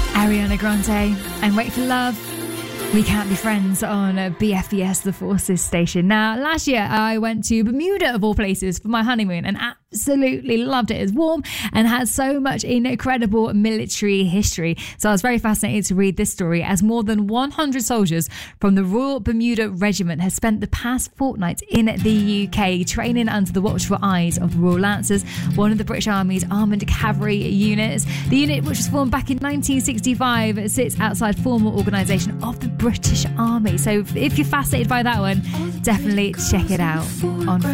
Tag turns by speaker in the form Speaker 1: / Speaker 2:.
Speaker 1: Ariana Grande and Wait for Love. We Can't Be Friends on BFBS The Forces station. Now, last year I went to Bermuda, of all places, for my honeymoon and absolutely loved it. It's warm and has so much incredible military history. So I was very fascinated to read this story, as more than 100 soldiers from the Royal Bermuda Regiment have spent the past fortnight in the UK training under the watchful eyes of the Royal Lancers, one of the British Army's armoured cavalry units. The unit, which was formed back in 1965, sits outside formal organisation of the British Army. So if you're fascinated by that one, definitely check it out on